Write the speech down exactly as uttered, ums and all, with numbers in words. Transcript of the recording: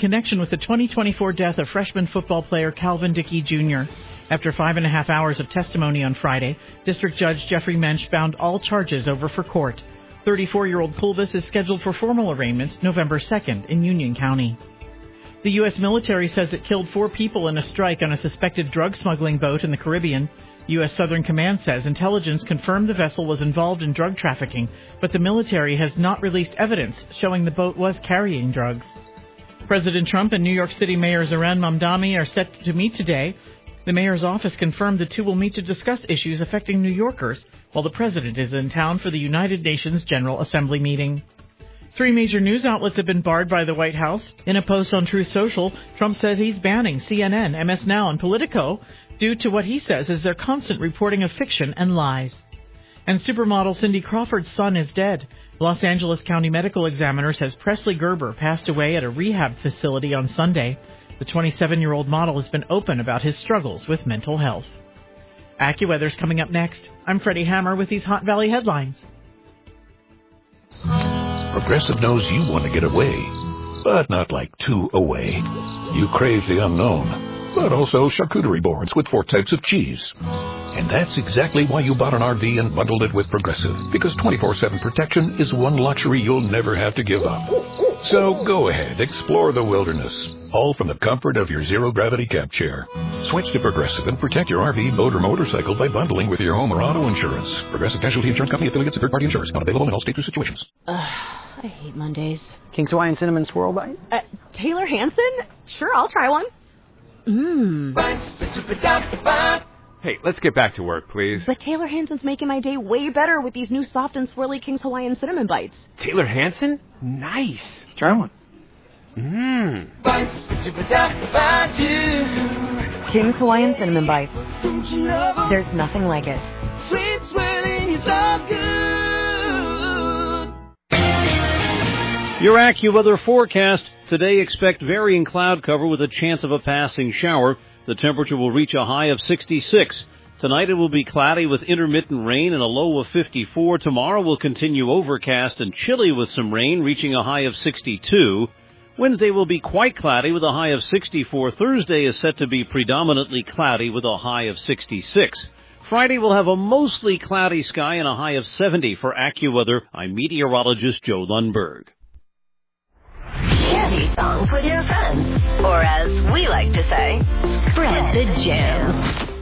connection with the twenty twenty-four death of freshman football player Calvin Dickey Junior After five and a half hours of testimony on Friday, District Judge Jeffrey Mensch found all charges over for court. thirty-four-year-old Pulvis is scheduled for formal arraignment November second in Union County. The U S military says it killed four people in a strike on a suspected drug smuggling boat in the Caribbean. U S Southern Command says intelligence confirmed the vessel was involved in drug trafficking, but the military has not released evidence showing the boat was carrying drugs. President Trump and New York City Mayor Zohran Mamdani are set to meet today. The mayor's office confirmed the two will meet to discuss issues affecting New Yorkers, while the president is in town for the United Nations General Assembly meeting. Three major news outlets have been barred by the White House. In a post on Truth Social, Trump says he's banning C N N, M S Now, and Politico due to what he says is their constant reporting of fiction and lies. And supermodel Cindy Crawford's son is dead. Los Angeles County Medical Examiner says Presley Gerber passed away at a rehab facility on Sunday. The twenty-seven-year-old model has been open about his struggles with mental health. AccuWeather's coming up next. I'm Freddie Hammer with these Hot Valley headlines. Progressive knows you want to get away, but not like too away. You crave the unknown, but also charcuterie boards with four types of cheese. And that's exactly why you bought an R V and bundled it with Progressive, because twenty-four seven protection is one luxury you'll never have to give up. So go ahead, explore the wilderness, all from the comfort of your zero-gravity cab chair. Switch to Progressive and protect your R V, boat, or motorcycle by bundling with your home or auto insurance. Progressive Casualty Insurance Company affiliates of third-party insurance. Not available in all states or situations. Ugh, I hate Mondays. King's Hawaiian Cinnamon Swirl Bite? Uh, Taylor Hanson? Sure, I'll try one. Mmm. Hey, let's get back to work, please. But Taylor Hanson's making my day way better with these new soft and swirly King's Hawaiian Cinnamon Bites. Taylor Hanson? Nice. Try one. Mmm. King's Hawaiian Cinnamon Bites. There's nothing like it. Sweet swirling is so good. Your AccuWeather forecast. Today expect varying cloud cover with a chance of a passing shower. The temperature will reach a high of sixty-six. Tonight it will be cloudy with intermittent rain and a low of fifty-four. Tomorrow will continue overcast and chilly with some rain, reaching a high of sixty-two. Wednesday will be quite cloudy with a high of sixty-four. Thursday is set to be predominantly cloudy with a high of sixty-six. Friday will have a mostly cloudy sky and a high of seventy. For AccuWeather, I'm meteorologist Joe Lundberg. Share these songs with your friends, or as we like to say, spread the jam.